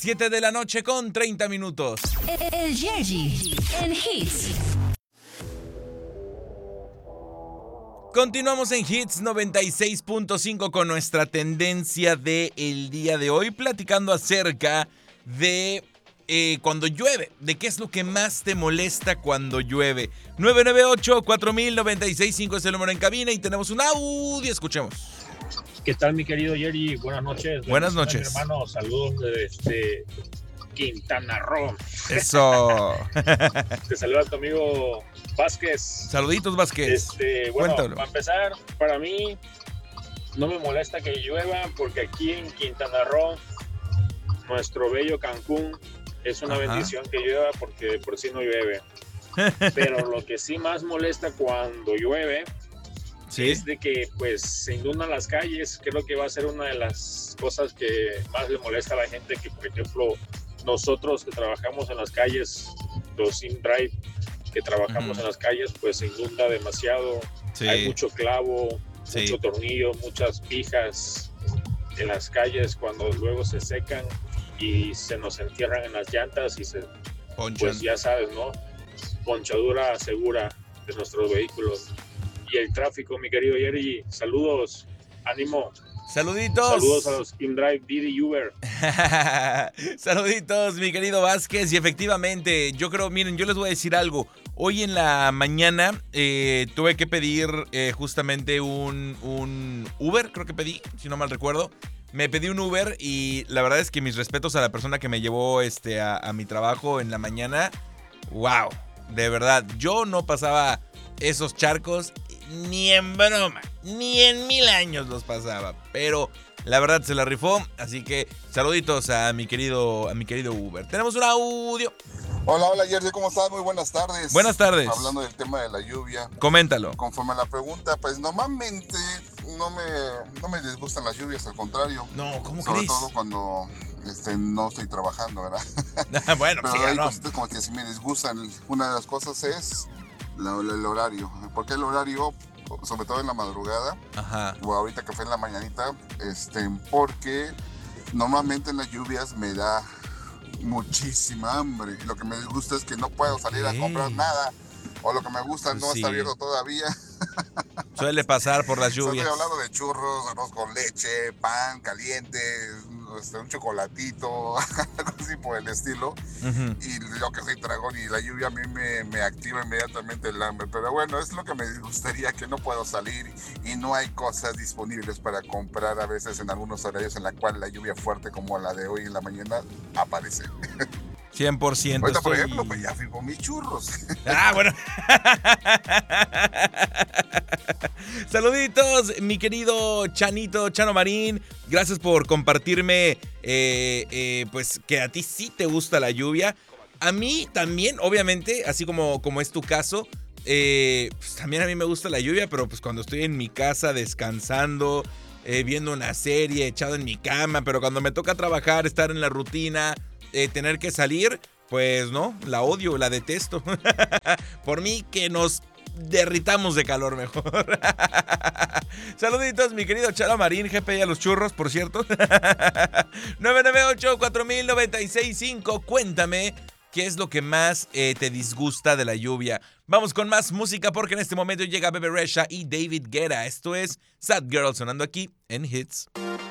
7 de la noche con 30 minutos. El Yerji en Hits. Continuamos en Hits 96.5 con nuestra tendencia del día de hoy, platicando acerca de cuando llueve, de qué es lo que más te molesta cuando llueve. 998-4000-965 es el número en cabina y tenemos un audio, escuchemos. ¿Qué tal, mi querido Jerry? Buenas noches. Buenas noches. Mi hermano, saludos desde Quintana Roo. Eso. Te saluda tu amigo Vázquez. Saluditos, Vázquez. Bueno, Cuéntalo. para empezar, para mí no me molesta que llueva porque aquí en Quintana Roo, nuestro bello Cancún, es una bendición que llueva porque de por sí no llueve. Pero lo que sí más molesta cuando llueve es de que pues se inundan las calles. Creo que va a ser una de las cosas que más le molesta a la gente, que por ejemplo nosotros que trabajamos en las calles, los InDrive que trabajamos en las calles, pues se inunda demasiado. Hay mucho clavo, mucho tornillo, muchas pijas en las calles cuando luego se secan y se nos entierran en las llantas y se ponchan. Pues ya sabes, ¿no? Ponchadura segura de nuestros vehículos. Y el tráfico, mi querido Jerry, saludos, ánimo. Saluditos. Saludos a los InDrive, Didi, Uber. Saluditos, mi querido Vázquez. Y efectivamente, yo creo, miren, yo les voy a decir algo. Hoy en la mañana tuve que pedir justamente un Uber, creo que pedí, si no mal recuerdo. Me pedí un Uber y la verdad es que mis respetos a la persona que me llevó a mi trabajo en la mañana. ¡Wow! De verdad, yo no pasaba esos charcos ni en broma, ni en 1000 años los pasaba, pero la verdad se la rifó, así que saluditos a mi querido Uber. Tenemos un audio. Hola, Jersey, ¿cómo estás? Muy buenas tardes. Buenas tardes. Hablando del tema de la lluvia. Coméntalo. Conforme a la pregunta, pues normalmente no me disgustan las lluvias, al contrario. No, ¿cómo Sobre crees? todo cuando no estoy trabajando, ¿verdad? Bueno, pero sí, hay no. cositas como que sí me disgustan. Una de las cosas es el horario. ¿Por qué el horario? Sobre todo en la madrugada. Ajá. O ahorita que fue en la mañanita. Porque normalmente en las lluvias me da muchísima hambre. Y lo que me disgusta es que no puedo salir a comprar nada. O lo que me gusta Pues no sí. está abierto todavía. Suele pasar por las lluvias. Estoy hablando de churros, arroz con leche, pan caliente, un chocolatito, algo así por el estilo. Y yo que soy dragón y la lluvia a mí me activa inmediatamente el hambre. Pero bueno, es lo que me gustaría, que no puedo salir y no hay cosas disponibles para comprar a veces en algunos horarios en la cual la lluvia fuerte como la de hoy en la mañana aparece. 100%. Ahorita, por ejemplo, pues ya fui con mis churros. Ah, bueno. Saluditos, mi querido Chano Marín. Gracias por compartirme, pues que a ti sí te gusta la lluvia. A mí también, obviamente, así como es tu caso, pues también a mí me gusta la lluvia, pero pues cuando estoy en mi casa descansando, viendo una serie, echado en mi cama, pero cuando me toca trabajar, estar en la rutina, tener que salir, pues no, la odio, la detesto. Por mí que nos derritamos de calor mejor. Saluditos, mi querido Chalo Marín, GP a los churros, por cierto. 998-4000-965. Cuéntame qué es lo que más te disgusta de la lluvia. Vamos con más música porque en este momento llega Bebe Rexha y David Guetta. Esto es Sad Girl sonando aquí en Hits.